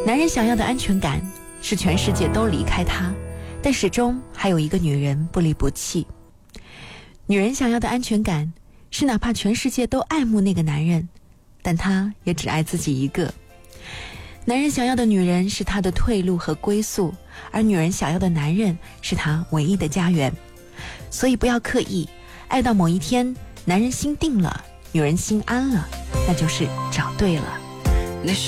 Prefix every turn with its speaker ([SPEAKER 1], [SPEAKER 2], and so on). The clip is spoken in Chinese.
[SPEAKER 1] 男人想要的安全感是全世界都离开他，但始终还有一个女人不离不弃。女人想要的安全感是哪怕全世界都爱慕那个男人，但他也只爱自己一个。男人想要的女人是他的退路和归宿，而女人想要的男人是他唯一的家园。所以不要刻意爱到某一天，男人心定了，女人心安了，那就是找对了。